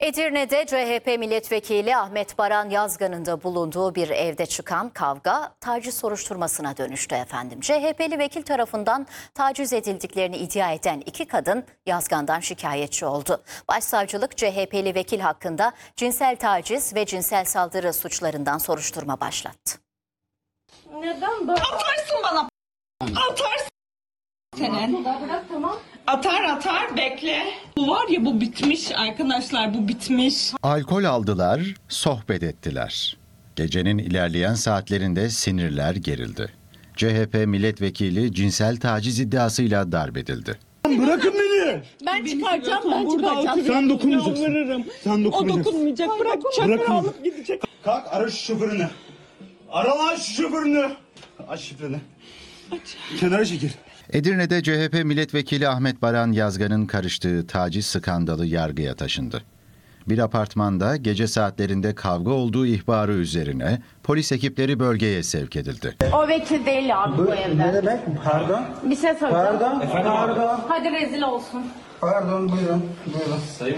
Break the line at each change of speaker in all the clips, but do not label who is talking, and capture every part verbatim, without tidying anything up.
Edirne'de C H P milletvekili Ahmet Baran Yazgan'ın da bulunduğu bir evde çıkan kavga taciz soruşturmasına dönüştü efendim. C H P'li vekil tarafından taciz edildiklerini iddia eden iki kadın Yazgan'dan şikayetçi oldu. Başsavcılık C H P'li vekil hakkında cinsel taciz ve cinsel saldırı suçlarından soruşturma başlattı.
Neden böyle?
Atarsın bana. Atarsın senin.
Bırak tamam.
Atar atar bekle. Bu var ya, bu bitmiş arkadaşlar, bu bitmiş.
Alkol aldılar, sohbet ettiler. Gecenin ilerleyen saatlerinde sinirler gerildi. C H P milletvekili cinsel taciz iddiasıyla darp edildi.
Bırakın beni.
Ben çıkaracağım, ben
Burada
çıkaracağım.
Sen dokunmayacaksın.
Yalvarırım.
Sen
O
dokunmayacaksın.
dokunmayacak. Bırak, çakır
Bırakın.
alıp gidecek.
Kalk ara şu şoförünü. Ara lan şu şoförünü. Aç şifreni. Kenara çekil.
Edirne'de C H P milletvekili Ahmet Baran Yazgan'ın karıştığı taciz skandalı yargıya taşındı. Bir apartmanda gece saatlerinde kavga olduğu ihbarı üzerine polis ekipleri bölgeye sevk edildi.
O vekil değil abi bu evde.
Ne demek? Pardon.
Bir şey söyleyeceğim.
Pardon. Pardon.
Hadi rezil olsun.
Pardon buyurun. Buyurun.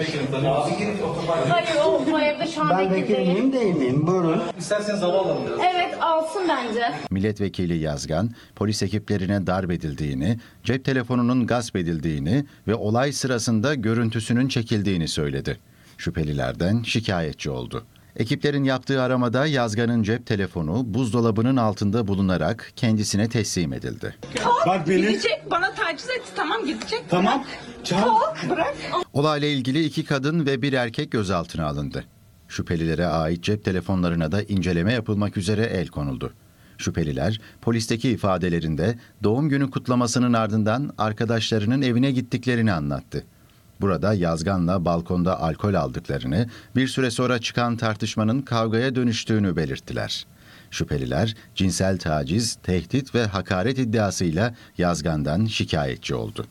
Hayır o bu evde şu an
Ben
vekil
vekil
değil.
miyim değil miyim? Buyurun.
Evet alsın bence.
Milletvekili Yazgan, polis ekiplerine darp edildiğini, cep telefonunun gasp edildiğini ve olay sırasında görüntüsünün çekildiğini söyledi. Şüphelilerden şikayetçi oldu. Ekiplerin yaptığı aramada Yazgan'ın cep telefonu buzdolabının altında bulunarak kendisine teslim edildi.
Bak beni.
Gidecek, bana taciz etti. Tamam, gidecek.
Tamam. Çal.
Bırak.
Olayla ilgili iki kadın ve bir erkek gözaltına alındı. Şüphelilere ait cep telefonlarına da inceleme yapılmak üzere el konuldu. Şüpheliler polisteki ifadelerinde doğum günü kutlamasının ardından arkadaşlarının evine gittiklerini anlattı. Burada Yazgan'la balkonda alkol aldıklarını, bir süre sonra çıkan tartışmanın kavgaya dönüştüğünü belirttiler. Şüpheliler cinsel taciz, tehdit ve hakaret iddiasıyla Yazgan'dan şikayetçi oldu.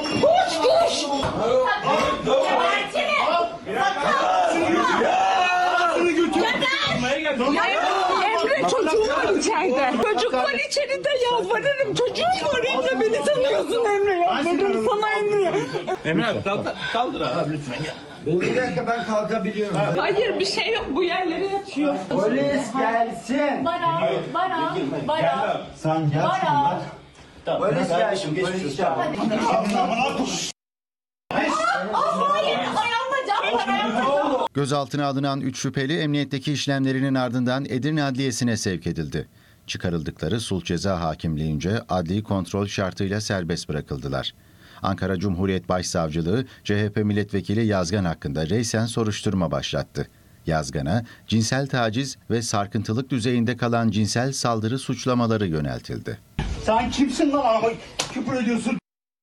Emre, çocuğum var içeride. Çocuk var içeride, yalvarırım. Çocuğum var Emre, beni tanıyorsun Emre. Yalvarırım sana Emre.
Emre abi kaldır, kaldır abi lütfen gel.
Bir dakika ben kalkabiliyorum.
Hayır, bir şey yok, bu yerlere yatıyor.
Polis gelsin.
Baran, Baran, Baran.
Sen gel.
Baran.
Polis gelsin. Polis gelsin.
Hayır ayağıma can ayağıma.
Gözaltına alınan üç şüpheli emniyetteki işlemlerinin ardından Edirne Adliyesi'ne sevk edildi. Çıkarıldıkları sulh ceza hakimliğince adli kontrol şartıyla serbest bırakıldılar. Ankara Cumhuriyet Başsavcılığı C H P milletvekili Yazgan hakkında reysen soruşturma başlattı. Yazgan'a cinsel taciz ve sarkıntılık düzeyinde kalan cinsel saldırı suçlamaları yöneltildi.
Sen kimsin lan ama küfür ediyorsun.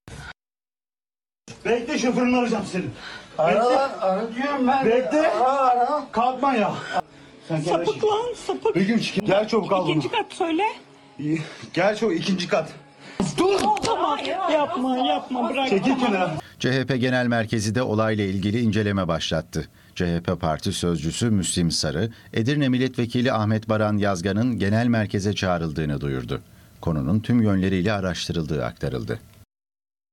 Bekle şoförünü arayacağım senin.
Ara lan. Ara diyorum ben.
Bekle.
Ara ara.
Kalkma ya. Sen kenara
Sapık
çekil.
lan, sapık.
Begüm çık. Gel çabuk al bunu.
İkinci kat söyle.
İyi. Gel çabuk ikinci kat. Dur.
Tamam, yapma, yapma, bırak.
Çekil kenara.
C H P Genel Merkezi de olayla ilgili inceleme başlattı. C H P Parti Sözcüsü Müslim Sarı, Edirne Milletvekili Ahmet Baran Yazgan'ın genel merkeze çağrıldığını duyurdu. Konunun tüm yönleriyle araştırıldığı aktarıldı.